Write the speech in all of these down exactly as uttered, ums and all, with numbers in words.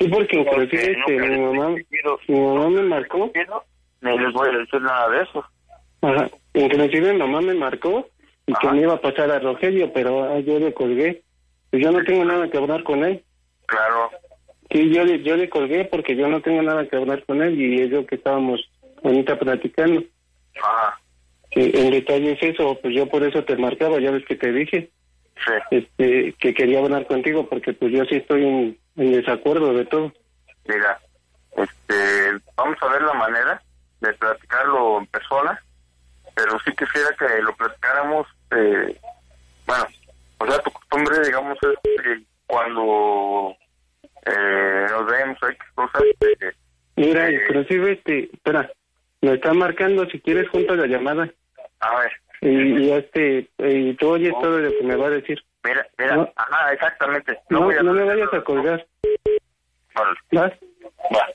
Sí, porque inclusive este, mi mamá, mi mamá me marcó. No les voy a decir nada de eso. Ajá, inclusive mi mamá me marcó y Ajá. que me iba a pasar a Rogelio, pero ah, yo le colgué. Pues yo no tengo nada que hablar con él. Claro. Sí, yo le, yo le colgué porque yo no tengo nada que hablar con él y es lo que estábamos ahorita platicando. Ajá. Sí, en detalle es eso, pues yo por eso te marcaba, ya ves que te dije. Sí. Este, que quería hablar contigo porque pues yo sí estoy en, en desacuerdo de todo. Mira, este, vamos a ver la manera de platicarlo en persona, pero sí quisiera que lo platicáramos, eh, bueno, o sea, tu costumbre, digamos, es que cuando eh, nos vemos, hay cosas de... Mira, eh, inclusive, este, espera, me está marcando, si quieres junto la llamada. A ver. Y, y este, y tú oyes oh. todo lo que me va a decir. Mira, mira, no, ajá, exactamente. No, no, voy a no me vayas a colgar. Vale. ¿Vas? Va.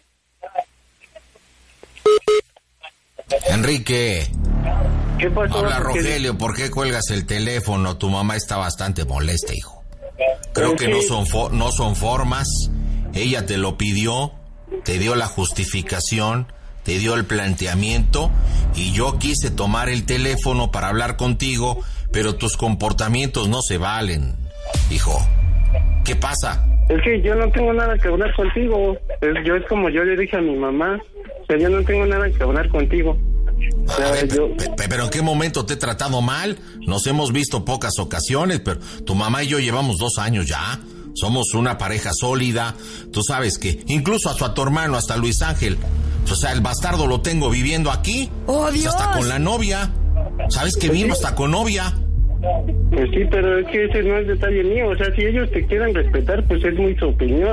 Enrique. ¿Qué pasó? Habla Rogelio, ¿por qué cuelgas el teléfono? Tu mamá está bastante molesta, hijo. Creo que no son fo- no son formas. Ella te lo pidió, te dio la justificación, te dio el planteamiento y yo quise tomar el teléfono para hablar contigo, pero tus comportamientos no se valen, hijo. ¿Qué pasa? Es que yo no tengo nada que hablar contigo. Es, yo es como yo le dije a mi mamá. O sea, yo no tengo nada que hablar contigo. O sea, ver, yo... pe- pe- pero ¿en qué momento te he tratado mal? Nos hemos visto pocas ocasiones, pero tu mamá y yo llevamos dos años ya. Somos una pareja sólida. Tú sabes que incluso hasta tu hermano, hasta Luis Ángel, o sea, el bastardo lo tengo viviendo aquí. ¡Oh, Dios! Hasta con la novia. ¿Sabes que vino hasta con novia? Pues sí, pero es que ese no es detalle mío. O sea, si ellos te quieren respetar, pues es muy su opinión.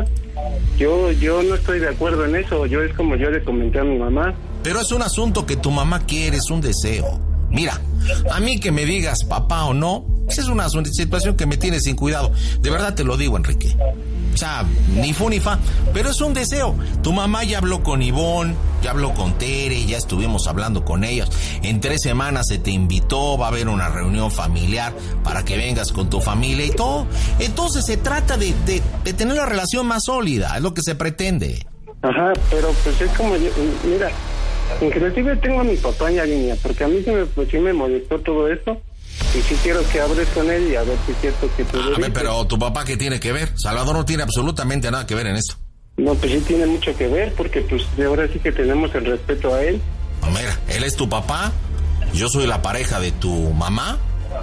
Yo yo no estoy de acuerdo en eso. Yo es como yo le comenté a mi mamá. Pero es un asunto que tu mamá quiere, es un deseo. Mira, a mí que me digas papá o no, es una situación que me tiene sin cuidado. De verdad te lo digo, Enrique. O sea, ni fu ni fa, pero es un deseo. Tu mamá ya habló con Ivonne, ya habló con Tere, ya estuvimos hablando con ellas. En tres semanas se te invitó, va a haber una reunión familiar para que vengas con tu familia y todo. Entonces se trata de, de, de tener la relación más sólida, es lo que se pretende. Ajá, pero pues es como yo, mira, inclusive tengo a mi papá en la línea, porque a mí sí me, pues, sí me molestó todo esto. Y sí quiero que hables con él y a ver si es cierto que tú... A ver, pero tu papá, ¿qué tiene que ver? Salvador no tiene absolutamente nada que ver en esto. No, pues sí tiene mucho que ver, porque pues de ahora sí que tenemos el respeto a él. No, mira, él es tu papá, yo soy la pareja de tu mamá,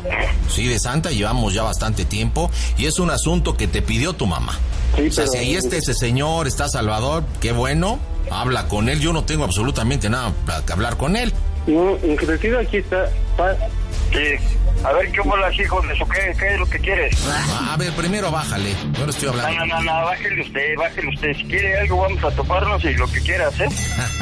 sí, de Santa, llevamos ya bastante tiempo, y es un asunto que te pidió tu mamá. Sí, o sea, pero... si ahí está ese señor, está Salvador, qué bueno, habla con él, yo no tengo absolutamente nada que hablar con él. No, inclusive aquí está... Pa... Sí. A ver, ¿qué bolas, hijo de eso? ¿Qué, ¿Qué es lo que quieres? A ver, primero bájale, yo no estoy hablando. No, no, no, no, bájale usted, bájale usted. Si quiere algo, vamos a toparnos y lo que quieras, ¿eh?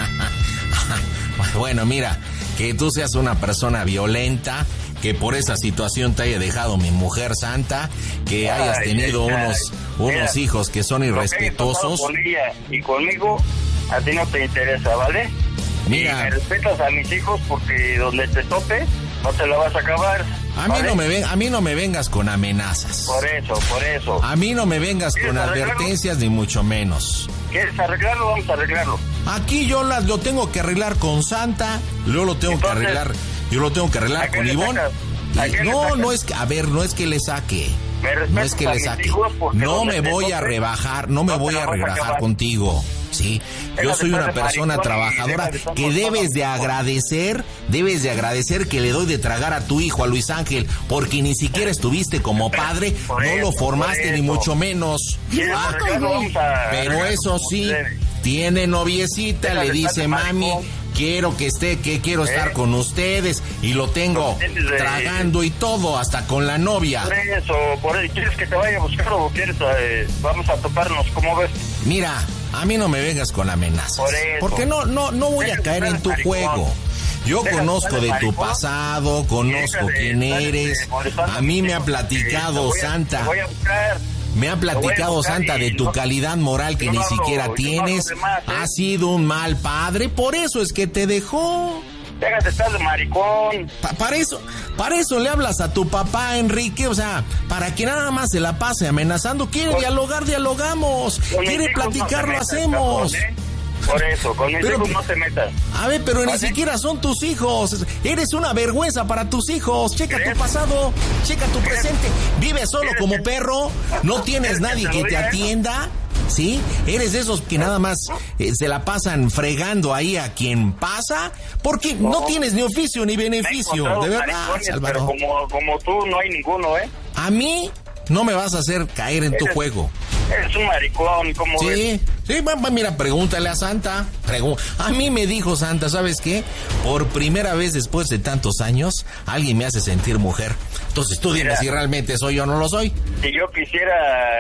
Bueno, mira, que tú seas una persona violenta, que por esa situación te haya dejado mi mujer Santa, que hayas Ay, tenido ay, unos, unos mira, hijos que son irrespetuosos. Con ella y conmigo, a ti no te interesa, ¿vale? Mira. Y me respetas a mis hijos porque donde te tope, no te la vas a acabar. A mí, ¿vale? no me ven, a mí no me vengas con amenazas. Por eso, por eso. A mí no me vengas con advertencias ni mucho menos. ¿Quieres arreglarlo? Vamos a arreglarlo. Aquí yo las, lo tengo que arreglar con Santa, yo lo tengo Entonces, que arreglar, yo lo tengo que arreglar con Ivonne. No, no es que, a ver, no es que le saque. No es que le saque. No me voy a rebajar, no me voy a rebajar contigo. Sí, yo soy una persona trabajadora que debes de agradecer, debes de agradecer que le doy de tragar a tu hijo, a Luis Ángel, porque ni siquiera estuviste como padre, no lo formaste ni mucho menos. Ah, pero eso sí, tiene noviecita, le dice mami, quiero que esté, que quiero estar con ustedes, y lo tengo tragando y todo, hasta con la novia. Por eso, por eso, ¿quieres que te vaya a buscar o quieres, eh, vamos a toparnos, ¿cómo ves? Mira, a mí no me vengas con amenazas, por porque no, no, no voy a caer en tu juego. Yo conozco de tu pasado, conozco quién eres, a mí me ha platicado Santa. Me ha platicado Santa de tu calidad moral que ni siquiera tienes. Has sido un mal padre, por eso es que te dejó. Déjate estar de maricón. Pa- para eso, para eso le hablas a tu papá, Enrique, o sea, para que nada más se la pase amenazando. Quiere con, dialogar, dialogamos. Quiere platicar, no lo hacemos. Cabrón, ¿eh? Por eso, con mis pero, hijos no te metas. A ver, pero ¿vale? Ni siquiera son tus hijos. Eres una vergüenza para tus hijos. Checa ¿crees? Tu pasado, checa tu ¿crees? Presente. Vives solo como que... perro, no tienes nadie que te atienda. ¿Sí? ¿Eres de esos que nada más eh, se la pasan fregando ahí a quien pasa? Porque no, no tienes ni oficio ni beneficio, de verdad, Salvador. Pero como, como tú no hay ninguno, ¿eh? A mí no me vas a hacer caer en eres, tu juego. Eres un maricón, ¿cómo sí, ves? Sí, va, va, mira, pregúntale a Santa. Pregun- a mí me dijo Santa, ¿sabes qué? Por primera vez después de tantos años, alguien me hace sentir mujer. Entonces tú dime mira, si realmente soy o no lo soy. Si yo quisiera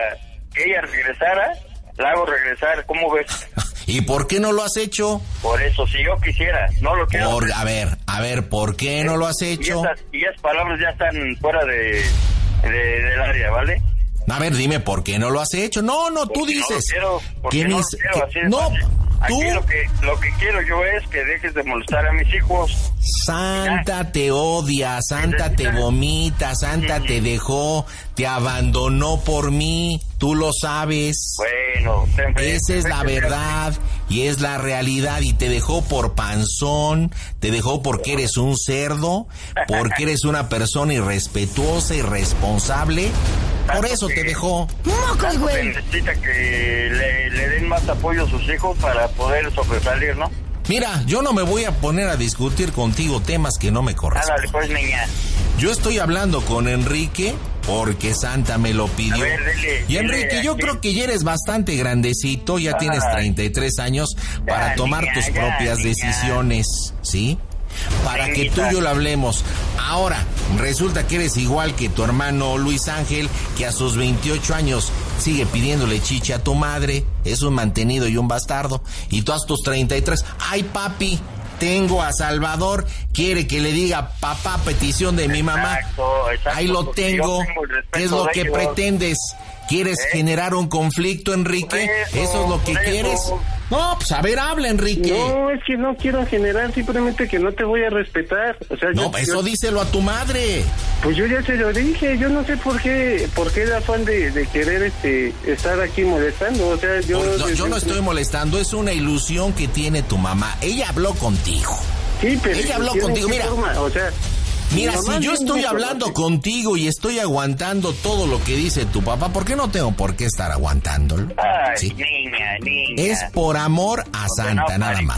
que ella regresara... la hago regresar, ¿cómo ves? ¿Y por qué no lo has hecho? Por eso, si yo quisiera, no lo quiero. Por, a ver, a ver, ¿por qué no lo has hecho? Y esas, y esas palabras ya están fuera de, de del área, ¿vale? A ver, dime, ¿por qué no lo has hecho? No, no, porque tú dices. No lo quiero, porque no lo quiero, que, así de no, fácil. tú... Aquí lo que, lo que quiero yo es que dejes de molestar a mis hijos. Santa ya. Te odia, Santa te vomita, Santa sí. Te dejó, te abandonó por mí, tú lo sabes. Bueno, esa es la verdad y es la realidad, y te dejó por panzón, te dejó porque eres un cerdo, porque eres una persona irrespetuosa, irresponsable. Por eso te dejó. ¡Mocos, güey! Necesita que le, le den más apoyo a sus hijos para poder sobresalir, ¿no? Mira, yo no me voy a poner a discutir contigo temas que no me corresponden. Ándale, pues, niña. Yo estoy hablando con Enrique porque Santa me lo pidió. A ver, dile, y Enrique, dile, yo dile. creo que ya eres bastante grandecito, ya ah, tienes treinta y tres años para ya, tomar niña, tus ya, propias niña. decisiones, ¿sí? Para que tú y yo lo hablemos. Ahora, resulta que eres igual que tu hermano Luis Ángel, que a sus veintiocho años sigue pidiéndole chiche a tu madre. Es un mantenido y un bastardo. Y tú a tus treinta y tres, ay papi, tengo a Salvador, quiere que le diga papá, petición de mi mamá. Exacto, exacto. Ahí lo tengo. tengo ¿Qué es lo que ellos. pretendes? ¿Quieres ¿Eh? generar un conflicto, Enrique? Eso, ¿Eso es lo que eso. quieres? No, pues a ver, habla, Enrique. No, es que no quiero generar, simplemente que no te voy a respetar. O sea, no, yo, eso yo, díselo a tu madre. Pues yo ya se lo dije, yo no sé por qué, por qué el afán de, de querer este estar aquí molestando. O sea, yo... Por, no, yo no estoy molestando, es una ilusión que tiene tu mamá. Ella habló contigo. Sí, pero... Ella habló contigo, mira. Forma, o sea... Mira, si yo estoy hablando contigo y estoy aguantando todo lo que dice tu papá, ¿por qué no tengo por qué estar aguantándolo? Ay, ¿sí? niña, niña. Es por amor a Santa, no, nada más.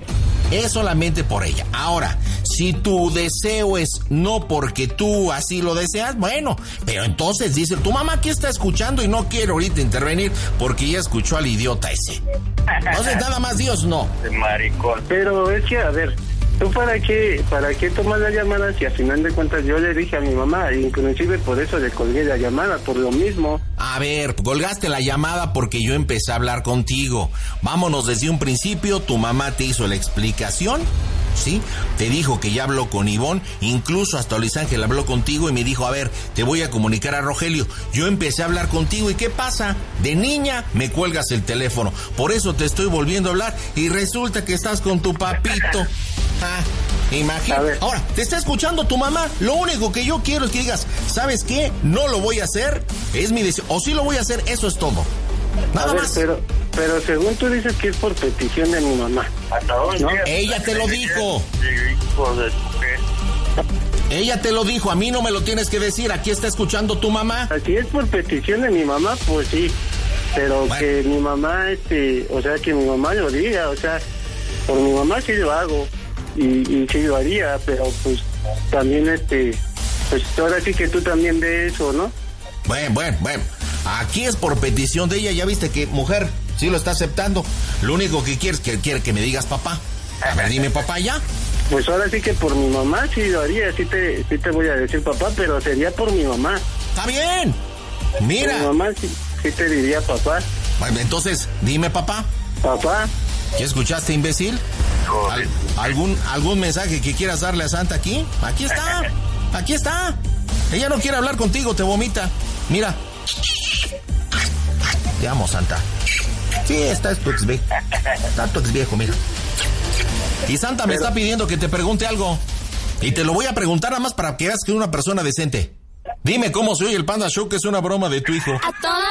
Es solamente por ella. Ahora, si tu deseo es no porque tú así lo deseas, bueno, pero entonces dice, tu mamá aquí está escuchando y no quiere ahorita intervenir porque ya escuchó al idiota ese. Entonces, nada más Dios no. Maricón. Pero es que, a ver... ¿Tú para qué, para qué tomas la llamada si al final de cuentas yo le dije a mi mamá, inclusive por eso le colgué la llamada, por lo mismo? A ver, colgaste la llamada porque yo empecé a hablar contigo. Vámonos desde un principio, tu mamá te hizo la explicación, ¿sí? Te dijo que ya habló con Ivonne, incluso hasta Luis Ángel habló contigo y me dijo, a ver, te voy a comunicar a Rogelio. Yo empecé a hablar contigo y ¿qué pasa? De niña me cuelgas el teléfono, por eso te estoy volviendo a hablar y resulta que estás con tu papito. Ah, imagínate. Ahora, te está escuchando tu mamá. Lo único que yo quiero es que digas, ¿sabes qué? No lo voy a hacer, es mi decisión. O sí lo voy a hacer, eso es todo. Nada a ver, más. Pero, pero según tú dices que es por petición de mi mamá. ¿Hasta dónde? ¿No? Ella te lo dijo. Ella te lo dijo, a mí no me lo tienes que decir. Aquí está escuchando tu mamá. Si es por petición de mi mamá, pues sí. Pero bueno, que mi mamá, este, o sea, que mi mamá lo diga, o sea, por mi mamá sí lo hago. Y, y sí lo haría, pero pues también este, pues ahora sí que tú también de eso, ¿no? Bueno, bueno, bueno, aquí es por petición de ella, ya viste que mujer sí lo está aceptando, lo único que quiere es que quiere que me digas papá. A ver, dime papá ya. Pues ahora sí que por mi mamá sí lo haría, sí te, sí te voy a decir papá, pero sería por mi mamá. Está bien, mira. Por mi mamá sí, sí te diría papá. Bueno, entonces, dime papá. Papá. ¿Qué escuchaste, imbécil? ¿Al, algún, ¿Algún mensaje que quieras darle a Santa aquí? Aquí está, aquí está. Ella no quiere hablar contigo, te vomita. Mira. Te amo, Santa. Sí, esta es tu ex viejo. Está tu ex viejo, mira. Y Santa me Pero... está pidiendo que te pregunte algo. Y te lo voy a preguntar nada más para que veas que es una persona decente. Dime cómo se oye el Panda Show, que es una broma de tu hijo. A toda